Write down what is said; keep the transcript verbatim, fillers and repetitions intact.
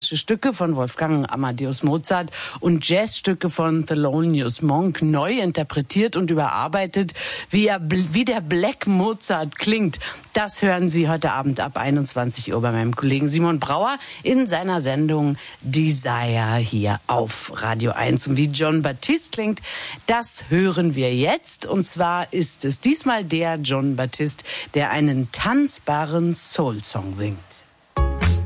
klassische Stücke von Wolfgang Amadeus Mozart und Jazzstücke von Thelonious Monk neu interpretiert und überarbeitet. Wie, er, wie der Black Mozart klingt, das hören Sie heute Abend ab einundzwanzig Uhr bei meinem Kollegen Simon Brauer in seiner Sendung Desire hier auf Radio eins. Und wie Jon Batiste klingt, das hören wir jetzt. Und zwar ist es diesmal der Jon Batiste, der einen tanzbaren Soul-Song singt.